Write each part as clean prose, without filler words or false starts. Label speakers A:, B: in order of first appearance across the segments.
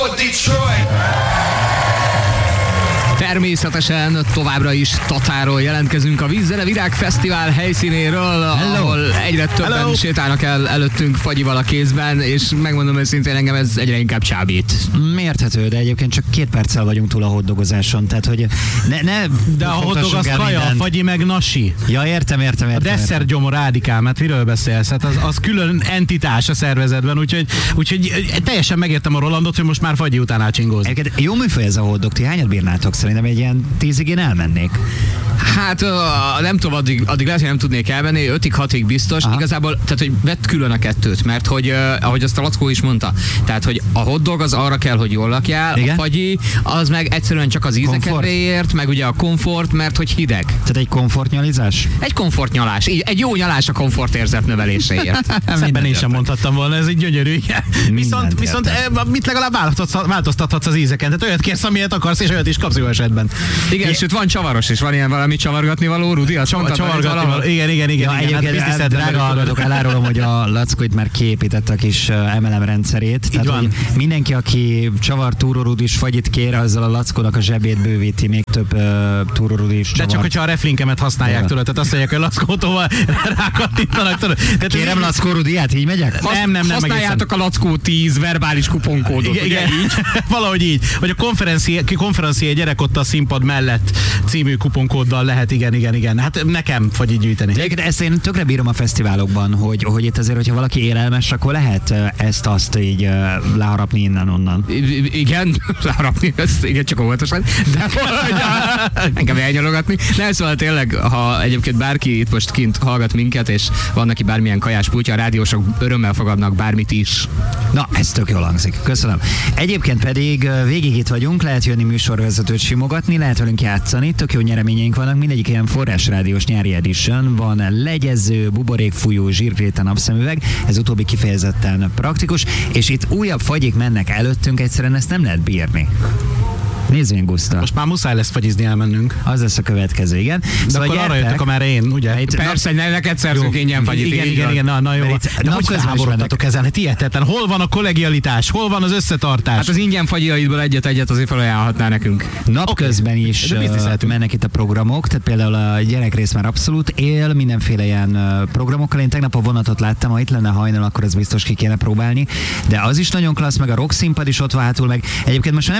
A: Detroit.
B: Természetesen továbbra is Tatáról jelentkezünk a Vízzere Virág Fesztivál helyszínéről, ahol egyre többen sétálnak el előttünk fagyival a kézben, és megmondom őszintén, engem ez egyre inkább csábít.
C: Mérthető, de egyébként csak 2 perccel vagyunk túl a hotdogozáson, tehát hogy ne
D: de a hotdog az kaja, a fagyi meg nasi.
C: Ja, értem.
D: A desszert gyomor rádikál, mert miről beszélsz? Hát az külön entitás a szervezetben, úgyhogy teljesen megértem a Rolandot, hogy most már fagyi után átsingózni.
C: Jó műfaj ez a hotdog, ti hányat bírnátok? Szerintem egy ilyen 10-ig én elmennék.
B: Hát nem tudom, addig lehet, hogy nem tudnék elmenni, 5-6-ig biztos. Aha. Igazából, tehát hogy vedd külön a kettőt, mert hogy ahogy azt a Lackó is mondta, tehát hogy a hotdog az arra kell, hogy jól lakjál, igen? A fagyi az meg egyszerűen csak az ízekedvéért, meg ugye a komfort, mert hogy hideg.
C: Tehát egy komfortnyalizás?
B: Egy komfortnyalás, egy jó nyalás a komfortérzet növeléséért.
D: Ebben én sem mondhattam volna, ez így gyönyörű. Viszont mit legalább változtathatsz az ízeken, tehát olyat kérsz, amilyet akarsz, és olyat is kapsz jó esetben.
B: Igen, sőt van csavaros is, van ilyen valami csavargatni való, Rudi?
D: Csavargatni való. Igen.
C: Ja, egyébként drága hallgatók, elárulom, hogy a Lackó itt már kiépítette a kis MLM rendszerét. Tehát, hogy mindenki, aki csavar túrórudis fagyit kér, azzal a Lackónak a zsebét bővíti, még több túrórudis
D: csavart. De csak hogyha a reflinkemet használják tőle, tehát azt mondják, hogy Lackótóval rákattintanak tőle.
C: Kérem Lackó Rudiát, így megyek?
B: Nem. Használjátok a Lackó 10 verbális kuponkódot.
D: Igen, így. Valahogy így. Vagy a konferencié gyerek ott a színpad mellett című kuponkóddal lehet, igen. Hát nekem fagyit gyűjteni.
C: De ezt én tökre bírom a fesztiválokban, hogy itt azért, hogyha valaki élelmes, akkor lehet ezt-azt így leharapni innen-onnan.
B: Igen, leharapni, igen, csak óvatosan, de engem elnyalogatni. Nem, szóval tényleg, ha egyébként bárki itt most kint hallgat minket, és van neki bármilyen kajás pultja, a rádiósok örömmel fogadnak bármit is.
C: Na, ez tök jól hangzik. Köszönöm. Egyébként pedig végig itt vagyunk, lehet jönni műsorvezetőt simogatni, lehet velünk játszani, tök jó nyereményeink vannak, mindegyik ilyen forrásrádiós nyári edition, van legyező, buborékfújó, zsírgréta napszemüveg, ez utóbbi kifejezetten praktikus, és itt újabb fagyik mennek előttünk, egyszerűen ezt nem lehet bírni. Nézzünk, Guszta.
D: Most már muszáj lesz fagyizni elmennünk.
C: Az lesz a következő, igen.
D: De szóval akkor arra jöttek, amerre én, ugye?
B: Persze, neked szerzünk ingyen fagyit.
D: Igen, na jó. De hogy felháborodtatok ezen? Hát hihetetlen. Hol van a kollegialitás? Hol van az összetartás?
B: Hát az ingyen fagyiaidból egyet azért felajánlhatná nekünk.
C: Napközben is mennek itt a programok, tehát például a gyerekrész már abszolút él, mindenféle ilyen programokkal. Én tegnap a vonatot láttam, ha itt lenne hajnal, akkor ez biztos ki kéne próbálni. De az is nagyon klassz, meg a rock színpad is ott hátul, meg egyébként most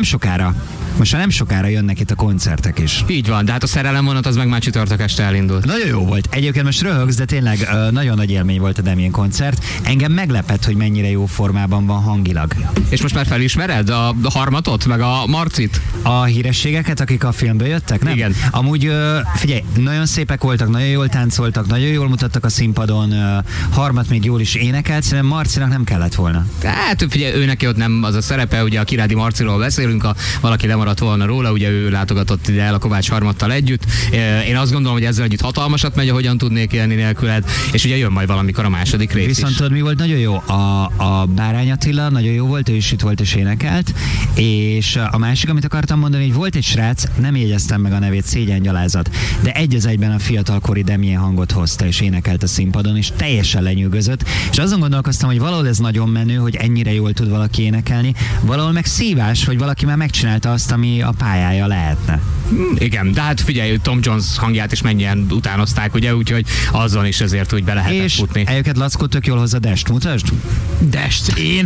C: nem sokára jönnek itt a koncertek is.
B: Így van, de hát a szerelem vonat az meg már csütörtök este elindult.
C: Nagyon jó volt. Egyébként most röhögsz, de tényleg nagyon nagy élmény volt a Damien koncert. Engem meglepett, hogy mennyire jó formában van hangilag.
B: És most már felismered a Harmatot, meg a Marcit?
C: A hírességeket, akik a filmből jöttek, nem?
B: Igen.
C: Amúgy figyelj, nagyon szépek voltak, nagyon jól táncoltak, nagyon jól mutattak a színpadon, Harmat még jól is énekelt, szerintem Marcinak nem kellett volna.
B: Hát figyelj, ő neki ott nem az a szerepe, ugye a Kirádi Marciról beszélünk, valaki lemaradt volna róla, ugye ő látogatott ide el a Kovács Harmattal együtt. Én azt gondolom, hogy ezzel együtt hatalmasat megy, ahogyan tudnék élni nélküled, és ugye jön majd valamikor a második rész.
C: Viszont tudod, mi volt nagyon jó? A Bárány Attila nagyon jó volt, ő is itt volt és énekelt, és a másik, amit akartam mondani, hogy volt egy srác, nem jegyeztem meg a nevét, szégyengyalázat, de egy az egyben a fiatalkori Damien hangot hozta és énekelt a színpadon, és teljesen lenyűgözött, és azon gondolkoztam, hogy valahol ez nagyon menő, hogy ennyire jól tud valaki énekelni, valahol meg szívás, hogy valaki már megcsinálta azt, ami a pályája lehetne.
B: Igen, de hát figyelj, Tom Jones hangját is mennyien utánozták, ugye, úgyhogy azon is ezért úgy be lehetett futni.
C: És egyébként Lackó tök jól hozza Dest, mutasd?
B: Dest, én?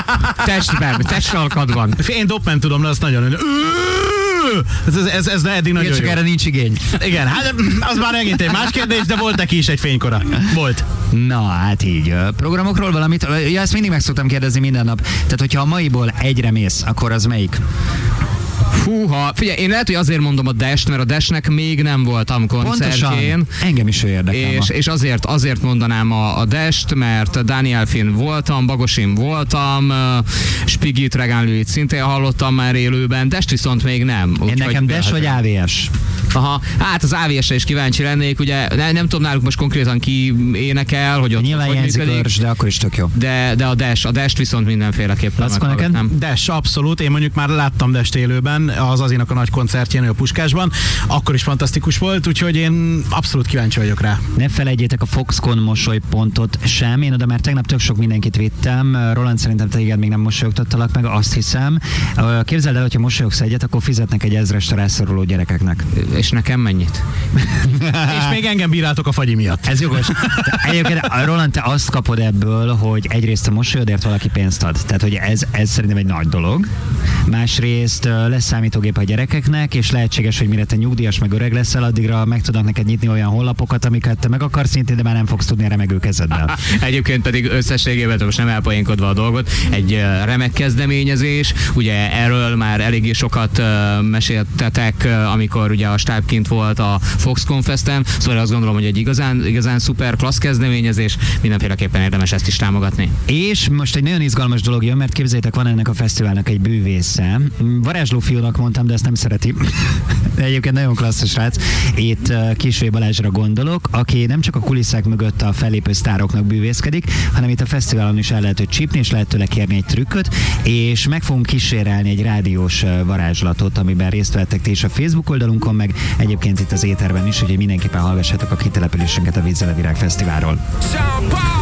B: Testalkatban.
D: Én Dopman tudom, de azt nagyon... Ez eddig nagyon jó.
C: Csak erre nincs igény.
D: Igen, hát az már megint egy más kérdés, de volt neki is egy fénykora. Volt.
C: Na, hát így. Programokról valamit? Ja, ezt mindig meg szoktam kérdezni minden nap. Tehát, hogyha a maiból egyre mész, akkor az melyik?
B: Húha, figyelj, én lehet, hogy azért mondom a Dest, mert a Destnek még nem voltam koncertjén.
C: Pontosan. Engem is ő érdekel.
B: És azért mondanám a Dest, mert Daniel Finn voltam, Bagosin voltam, Spigit, Regán Lüit szintén hallottam már élőben, Dest viszont még nem.
C: Én nekem Dest vagy AVS?
B: Aha, hát az AVS-re is kíváncsi lennék, ugye nem tudom náluk most konkrétan ki énekel, hogy ott
C: nyilván működik, de akkor is tök jó.
B: De a Dest viszont mindenféleképpen.
C: Lackó, neked?
D: Dest, abszolút, én mondjuk már láttam Dest élőben, 2017-ben az Azinak a nagy koncertjén a Puskásban, akkor is fantasztikus volt, úgyhogy én abszolút kíváncsi vagyok rá.
C: Ne felejtjétek a Foxconn mosolypontot sem, én oda már tegnap tök sok mindenkit vittem, Roland szerintem téged még nem mosolyogtattalak meg, azt hiszem. Képzeld el, hogyha mosolyogsz egyet, akkor fizetnek egy 1000-esre rászoruló gyerekeknek.
B: És nekem mennyit?
D: És még engem bíráltok a fagyi miatt.
C: Ez jogos. Egyébként, Roland, te azt kapod ebből, hogy egyrészt a mosolyodért valaki pénzt ad. Tehát, hogy ez szerintem egy nagy dolog. Másrészt lesz számítógép a gyerekeknek, és lehetséges, hogy mire te nyugdíjas meg öreg leszel, addigra meg tudnak neked nyitni olyan honlapokat, amiket te meg akarsz nyitni, de már nem fogsz tudni a remegő kezeddel.
B: Egyébként pedig összességében, most nem elpoénkodva a dolgot, egy remek kezdeményezés, ugye erről már eléggé sokat meséltetek, amikor ugye a stáb kint volt a Foxconn Festen, szóval azt gondolom, hogy egy igazán szuper klassz kezdeményezés, mindenféleképpen érdemes ezt is támogatni.
C: És most egy nagyon izgalmas dolog jön, mert képzeljétek, van ennek a fesztiválnak egy bűvésze. Varázsló fiúnak mondtam, de ezt nem szereti. Egyébként nagyon klassz srác. Itt Kisvé Balázsra gondolok, aki nem csak a kulisszák mögött a fellépő sztároknak bűvészkedik, hanem itt a fesztiválon is el lehet őt csípni, és lehet tőle kérni egy trükköt, és meg fogunk kísérelni egy rádiós varázslatot, amiben részt vettek ti is a Facebook oldalunkon, meg egyébként itt az éterben is, úgyhogy mindenképpen hallgassátok a kitelepülésünket a Vízzel a Virág Fesztiválról.